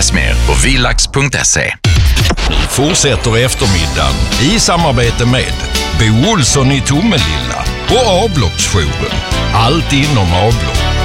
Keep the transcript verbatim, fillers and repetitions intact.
Läs mer på vilax punkt se. Fortsätter eftermiddagen i samarbete med Bo Olsson i Tomelilla och Avloppsjouren. Allt inom avlopp.